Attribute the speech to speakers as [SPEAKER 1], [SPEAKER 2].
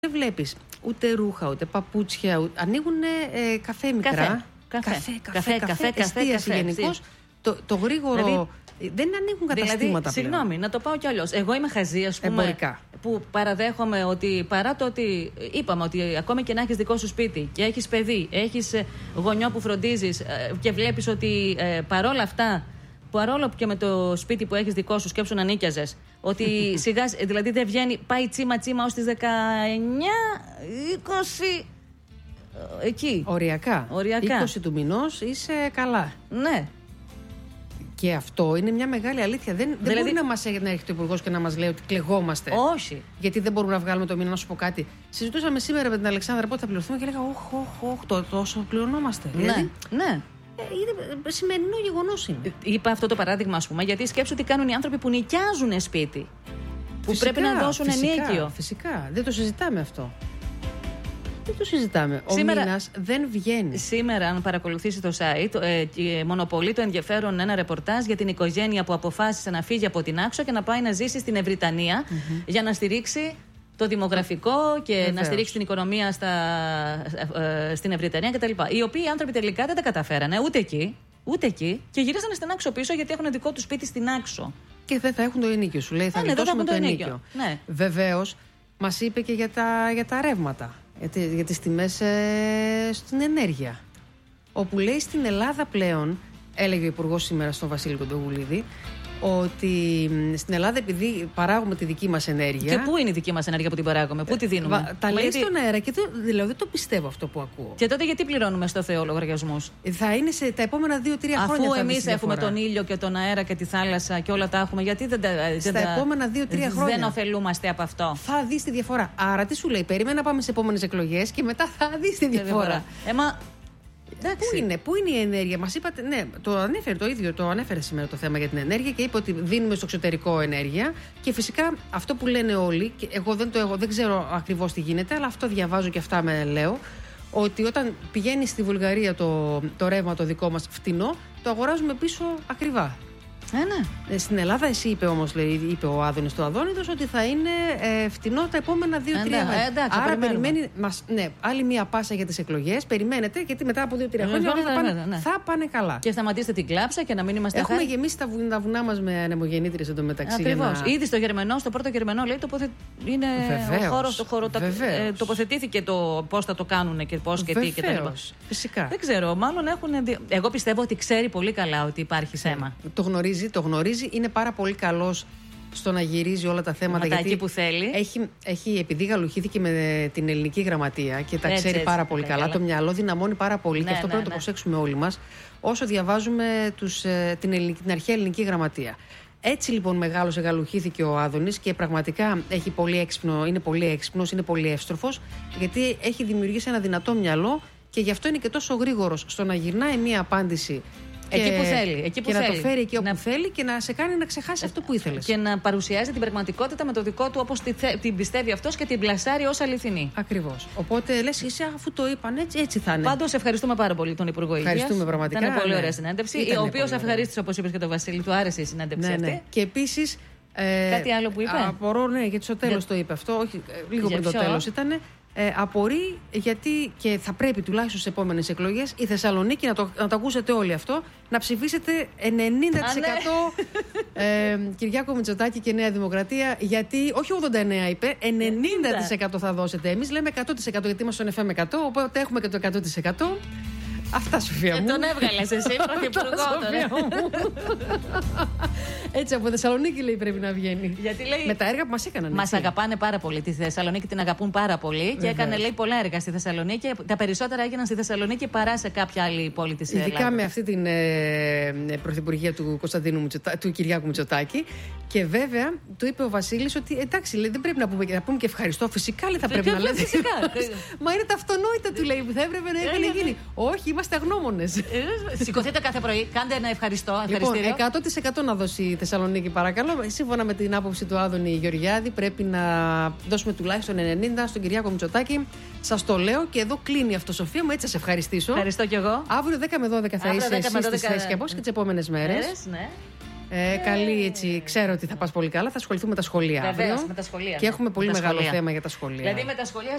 [SPEAKER 1] Δεν βλέπεις ούτε ρούχα, ούτε παπούτσια, ανοίγουν καφέ μικρά. Καφέ, εστίαση γενικώς. Το γρήγορο. Δηλαδή, δεν ανοίγουν καταστήματα.
[SPEAKER 2] Δηλαδή, συγγνώμη, να το πάω κι αλλιώς. Εγώ είμαι χαζή, ας πούμε.
[SPEAKER 1] Εμπορικά.
[SPEAKER 2] Που παραδέχομαι ότι παρά το ότι είπαμε ότι ακόμη και να έχεις δικό σου σπίτι και έχεις παιδί, έχεις γονιό που φροντίζεις και βλέπεις ότι παρόλα αυτά, παρόλο και με το σπίτι που έχεις δικό σου, σκέψου να νίκιαζες, ότι σιγά, δηλαδή δεν βγαίνει, πάει τσίμα ως τις 19, 20. Εκεί.
[SPEAKER 1] Οριακά. 20 του μηνός είσαι καλά.
[SPEAKER 2] Ναι.
[SPEAKER 1] Και αυτό είναι μια μεγάλη αλήθεια. Δεν μπορεί να μας έρχεται ο Υπουργός και να μας λέει ότι κλεγόμαστε.
[SPEAKER 2] Όχι.
[SPEAKER 1] Γιατί δεν μπορούμε να βγάλουμε το μήνα. Να σου πω κάτι. Συζητούσαμε σήμερα με την Αλεξάνδρα πότε θα πληρωθούμε και έλεγα: όχι, τόσο πληρωνόμαστε.
[SPEAKER 2] Ναι.
[SPEAKER 1] Δηλαδή,
[SPEAKER 2] ναι.
[SPEAKER 1] Είναι σημερινό γεγονός είναι.
[SPEAKER 2] Είπα αυτό το παράδειγμα, ας πούμε, γιατί σκέψου τι κάνουν οι άνθρωποι που νοικιάζουν σπίτι. Που πρέπει να δώσουν ενίκιο.
[SPEAKER 1] Φυσικά. Δεν το συζητάμε αυτό. Δεν το συζητάμε. Ο μήνας δεν βγαίνει.
[SPEAKER 2] Σήμερα, αν παρακολουθήσει το site, μονοπολεί το ενδιαφέρον ένα ρεπορτάζ για την οικογένεια που αποφάσισε να φύγει από την Άξο και να πάει να ζήσει στην Ευρυτανία για να στηρίξει το δημογραφικό και να στηρίξει την οικονομία στην Ευρυτανία κτλ. Οι οποίοι άνθρωποι τελικά δεν τα καταφέρανε ούτε εκεί και γυρίσανε στην Άξο πίσω γιατί έχουν δικό του σπίτι στην Άξο.
[SPEAKER 1] Και δεν θα έχουν το ενίκιο, σου λέει. Θα γλιτώσουμε το ενίκιο.
[SPEAKER 2] Ναι.
[SPEAKER 1] Βεβαίως, μας είπε και για τα ρεύματα. Για τις τιμές στην ενέργεια. Όπου λέει στην Ελλάδα πλέον, έλεγε ο Υπουργός σήμερα στον Βασίλη Κοντογουλίδη, ότι στην Ελλάδα επειδή παράγουμε τη δική μας ενέργεια.
[SPEAKER 2] Και πού είναι η δική μας ενέργεια που την παράγουμε, πού τη δίνουμε.
[SPEAKER 1] Τα λέει στον αέρα και δηλαδή δεν το πιστεύω αυτό που ακούω.
[SPEAKER 2] Και τότε γιατί πληρώνουμε στο Θεό λογαριασμούς.
[SPEAKER 1] Θα είναι σε τα επόμενα 2-3 χρόνια.
[SPEAKER 2] Αφού εμείς έχουμε τον ήλιο και τον αέρα και τη θάλασσα και όλα τα έχουμε, γιατί
[SPEAKER 1] στα επόμενα 2-3 χρόνια
[SPEAKER 2] δεν ωφελούμαστε από αυτό.
[SPEAKER 1] Θα δεις τη διαφορά. Άρα τι σου λέει, περίμενα να πάμε σε επόμενες εκλογές και μετά θα δεις τη διαφορά. Πού είναι η ενέργεια, μας είπατε, ναι, το ανέφερε σήμερα το θέμα για την ενέργεια και είπε ότι δίνουμε στο εξωτερικό ενέργεια και φυσικά αυτό που λένε όλοι, και εγώ δεν ξέρω ακριβώς τι γίνεται, αλλά αυτό διαβάζω και αυτά λέω, ότι όταν πηγαίνει στη Βουλγαρία το ρεύμα το δικό μας φτηνό, το αγοράζουμε πίσω ακριβά.
[SPEAKER 2] Ναι.
[SPEAKER 1] Στην Ελλάδα, εσύ είπε ο Άδωνης του Αδόνιδος, ότι θα είναι φτηνό τα επόμενα 2-3 χρόνια. Άρα περιμένει άλλη μία πάσα για τις εκλογές. Περιμένετε, γιατί μετά από 2-3 χρόνια θα πάνε καλά.
[SPEAKER 2] Και σταματήστε την κλάψα και να μην είμαστε
[SPEAKER 1] Έχουμε γεμίσει τα βουνά μας με ανεμογεννήτριες εντωμεταξύ.
[SPEAKER 2] Ακριβώς. Ήδη στο Γερμανό, στο πρώτο Γερμανό, λέει είναι ο χώρο. Τοποθετήθηκε το πώς θα το κάνουν και πώς και τι κτλ.
[SPEAKER 1] Φυσικά.
[SPEAKER 2] Δεν ξέρω, μάλλον έχουν. Εγώ πιστεύω ότι ξέρει πολύ καλά ότι υπάρχει θέμα.
[SPEAKER 1] Το γνωρίζει, είναι πάρα πολύ καλός στο να γυρίζει όλα τα θέματα. Γιατί
[SPEAKER 2] εκεί που θέλει.
[SPEAKER 1] Επειδή γαλουχήθηκε με την ελληνική γραμματεία και τα ξέρει πάρα πολύ καλά, το μυαλό δυναμώνει πάρα πολύ και αυτό πρέπει να το προσέξουμε όλοι μας όσο διαβάζουμε την αρχαία ελληνική γραμματεία. Έτσι λοιπόν μεγάλωσε, γαλουχήθηκε ο Άδωνης και πραγματικά είναι πολύ έξυπνος, είναι πολύ εύστροφος, γιατί έχει δημιουργήσει ένα δυνατό μυαλό και γι' αυτό είναι και τόσο γρήγορος στο να γυρνάει μία απάντηση.
[SPEAKER 2] Εκεί που θέλει.
[SPEAKER 1] Και να το φέρει εκεί όπου θέλει και να σε κάνει να ξεχάσει αυτό που ήθελες.
[SPEAKER 2] Και να παρουσιάζει την πραγματικότητα με το δικό του όπως την πιστεύει αυτός και την πλασάρει ως αληθινή.
[SPEAKER 1] Ακριβώς. Οπότε λες, αφού το είπαν έτσι θα είναι.
[SPEAKER 2] Πάντως ευχαριστούμε πάρα πολύ τον Υπουργό Υγείας.
[SPEAKER 1] Ευχαριστούμε πραγματικά.
[SPEAKER 2] Ήταν πολύ ωραία συνέντευξη. Ο οποίος ευχαρίστησε, όπως είπες και τον Βασίλη, του άρεσε η συνέντευξη αυτή.
[SPEAKER 1] Και επίσης.
[SPEAKER 2] Κάτι άλλο που είπε.
[SPEAKER 1] Απορώ, γιατί στο τέλος το είπε αυτό. Όχι, λίγο πριν το τέλος ήταν. Απορεί γιατί και θα πρέπει τουλάχιστον στις επόμενες εκλογές η Θεσσαλονίκη, να το ακούσετε όλοι αυτό, να ψηφίσετε 90% Κυριάκο Μητσοτάκη και Νέα Δημοκρατία, γιατί όχι 89 είπε, 90% θα δώσετε. Εμείς λέμε 100% γιατί είμαστε στον FM 100, οπότε έχουμε και το 100%. Αυτά, Σοφία μου.
[SPEAKER 2] Και τον έβγαλες εσύ, πρωθυπουργό τώρα.
[SPEAKER 1] Έτσι από Θεσσαλονίκη λέει πρέπει να βγαίνει.
[SPEAKER 2] Γιατί λέει.
[SPEAKER 1] Με τα έργα που μας έκαναν.
[SPEAKER 2] Μας αγαπάνε πάρα πολύ. Τη Θεσσαλονίκη την αγαπούν πάρα πολύ. Και έκανε, λέει, πολλά έργα στη Θεσσαλονίκη. Τα περισσότερα έγιναν στη Θεσσαλονίκη παρά σε κάποια άλλη πόλη της Ελλάδας.
[SPEAKER 1] Ειδικά με αυτή την πρωθυπουργία του Κυριάκου Μητσοτάκη. Και βέβαια του είπε ο Βασίλης ότι εντάξει, λέει, δεν πρέπει να πούμε και ευχαριστώ. Φυσικά λέει, θα πρέπει να λέτε. Μα είναι τα αυτονόητα του λέει που θα έπρεπε να είχαν γίνει. Όχι, είμαστε αγνώμονες.
[SPEAKER 2] Σηκωθείτε κάθε πρωί, κάντε ένα ευχαριστώ.
[SPEAKER 1] Λοιπόν, 100% να δώσει η Θεσσαλονίκη, παρακαλώ. Σύμφωνα με την άποψη του Άδωνη Γεωργιάδη, πρέπει να δώσουμε τουλάχιστον 90 στον Κυριάκο Μητσοτάκη. Σας το λέω και εδώ κλείνει αυτό, Σοφία μου. Έτσι σας ευχαριστήσω.
[SPEAKER 2] Ευχαριστώ κι εγώ.
[SPEAKER 1] Αύριο 10 με 12 θα είσαι στις θέσεις και τις επόμενες μέρες.
[SPEAKER 2] Ναι.
[SPEAKER 1] Καλή, έτσι. Ξέρω ότι θα πας πολύ καλά. Θα ασχοληθούμε με τα σχολεία.
[SPEAKER 2] Βεβαίως,
[SPEAKER 1] αύριο.
[SPEAKER 2] με τα σχολεία.
[SPEAKER 1] Και έχουμε πολύ μεγάλο θέμα για τα σχολεία.
[SPEAKER 2] Δηλαδή με τα σχολεία